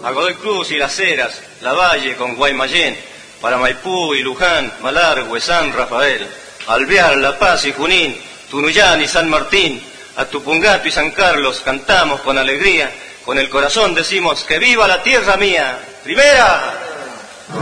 a Godoy Cruz y Las Heras, Lavalle con Guaymallén, para Maipú y Luján, Malargüe, San Rafael, Alvear, La Paz y Junín, Tunuyán y San Martín, a Tupungato y San Carlos cantamos con alegría, con el corazón decimos que viva la tierra mía. ¡Primera!